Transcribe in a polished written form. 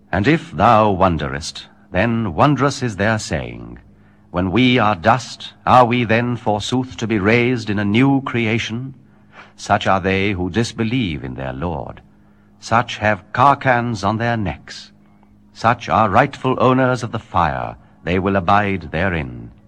And if thou wonderest, then wondrous is their saying, when we are dust, are we then forsooth to be raised in a new creation? Such are they who disbelieve in their Lord. Such have carcans on their necks. Such are rightful owners of the fire, they will abide therein.